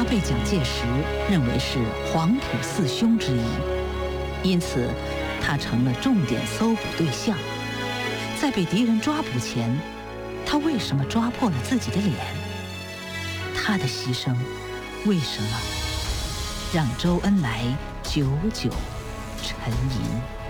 他被蒋介石认为是黄埔四凶之一，因此他成了重点搜捕对象。在被敌人抓捕前，他为什么抓破了自己的脸？他的牺牲为什么让周恩来久久沉吟？